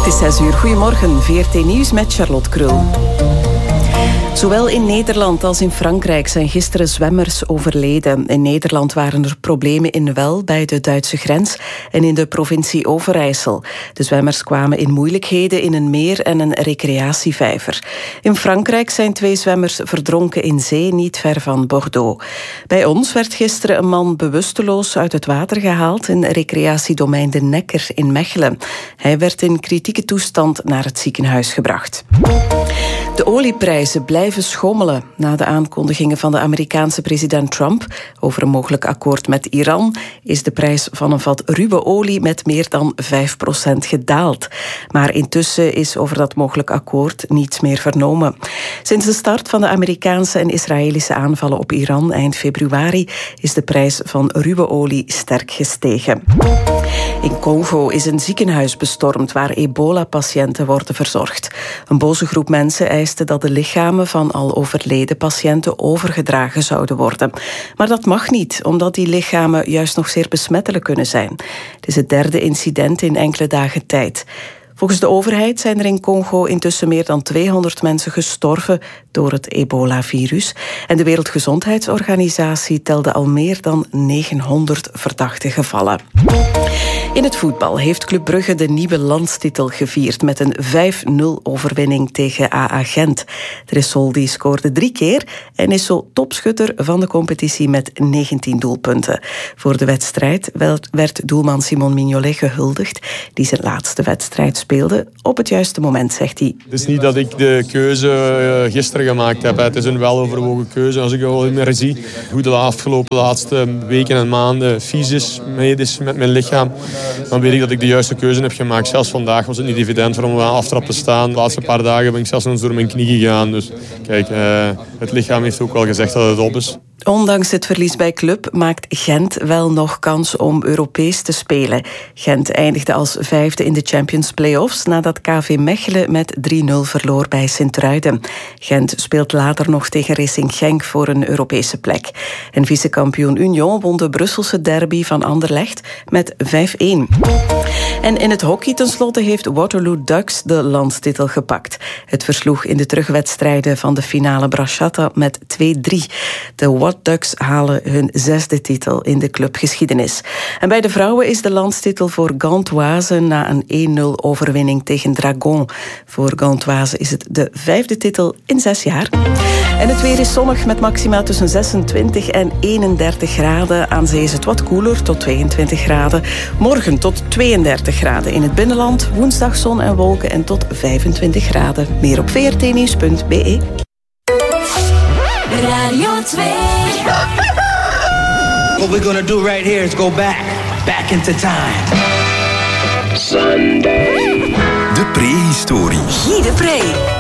is 6 uur. Goedemorgen, VRT Nieuws met Charlotte Krul. Zowel in Nederland als in Frankrijk zijn gisteren zwemmers overleden. In Nederland waren er problemen in Wel bij de Duitse grens en in de provincie Overijssel. De zwemmers kwamen in moeilijkheden in een meer en een recreatievijver. In Frankrijk zijn 2 zwemmers verdronken in zee niet ver van Bordeaux. Bij ons werd gisteren een man bewusteloos uit het water gehaald in recreatiedomein De Nekker in Mechelen. Hij werd in kritieke toestand naar het ziekenhuis gebracht. De olieprijzen blijven schommelen. Na de aankondigingen van de Amerikaanse president Trump over een mogelijk akkoord met Iran is de prijs van een vat ruwe olie met meer dan 5% gedaald. Maar intussen is over dat mogelijk akkoord niets meer vernomen. Sinds de start van de Amerikaanse en Israëlische aanvallen op Iran eind februari is de prijs van ruwe olie sterk gestegen. In Congo is een ziekenhuis bestormd waar ebola-patiënten worden verzorgd. Een boze groep mensen eiste dat de lichamen van al overleden patiënten overgedragen zouden worden. Maar dat mag niet, omdat die lichamen juist nog zeer besmettelijk kunnen zijn. Het is het 3e incident in enkele dagen tijd. Volgens de overheid zijn er in Congo intussen meer dan 200 mensen gestorven door het ebola-virus. En de Wereldgezondheidsorganisatie telde al meer dan 900 verdachte gevallen. In het voetbal heeft Club Brugge de nieuwe landstitel gevierd met een 5-0-overwinning tegen AA Gent. Tresoldi scoorde 3 keer en is zo topschutter van de competitie met 19 doelpunten. Voor de wedstrijd werd doelman Simon Mignolet gehuldigd, die zijn laatste wedstrijd speelde op het juiste moment, zegt hij. Het is niet dat ik de keuze gisteren gemaakt heb. Het is een weloverwogen keuze. Als ik al meer zie hoe de afgelopen laatste weken en maanden fysisch is met mijn lichaam, dan weet ik dat ik de juiste keuze heb gemaakt. Zelfs vandaag was het niet evident voor om aan aftrap te staan. De laatste paar dagen ben ik zelfs nog eens door mijn knie gegaan. Dus kijk, het lichaam heeft ook wel gezegd dat het op is. Ondanks het verlies bij Club maakt Gent wel nog kans om Europees te spelen. Gent eindigde als 5e in de Champions Play-offs nadat KV Mechelen met 3-0 verloor bij Sint-Truiden. Gent speelt later nog tegen Racing Genk voor een Europese plek. En vicekampioen Union won de Brusselse derby van Anderlecht met 5-1. En in het hockey tenslotte heeft Waterloo Ducks de landstitel gepakt. Het versloeg in de terugwedstrijden van de finale Braschatta met 2-3. De Wat Ducks halen hun 6e titel in de clubgeschiedenis. En bij de vrouwen is de landstitel voor Gantoise na een 1-0 overwinning tegen Dragon. Voor Gantoise is het de 5e titel in 6 jaar. En het weer is zonnig met maxima tussen 26 en 31 graden. Aan zee is het wat koeler, tot 22 graden. Morgen tot 32 graden in het binnenland. Woensdag zon en wolken en tot 25 graden. Meer op vrtnieuws.be. Radio 2. What we're gonna do right here is go back into time. Sunday. De prehistorie. Guy de Pre.